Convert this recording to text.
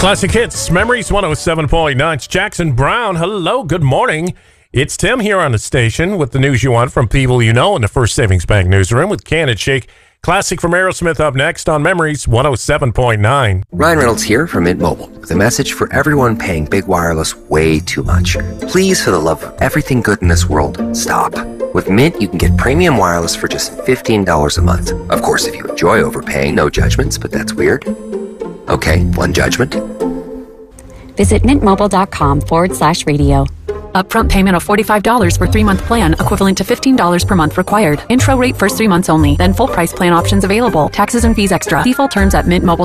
Classic Hits, Memories 107.9. It's Jackson Brown. Hello, good morning. It's Tim here on the station with the news you want from people you know in the First Savings Bank newsroom with Can and Shake. Classic from Aerosmith up next on Memories 107.9. Ryan Reynolds here from Mint Mobile with a message for everyone paying big wireless way too much. Please, for the love of everything good in this world, stop. With Mint, you can get premium wireless for just $15 a month. Of course, if you enjoy overpaying, no judgments, but that's weird. Okay, one judgment. Visit mintmobile.com/radio. Upfront payment of $45 for 3-month plan, equivalent to $15 per month required. Intro rate first 3 months only, then full price plan options available. Taxes and fees extra. Default terms at mintmobile.com.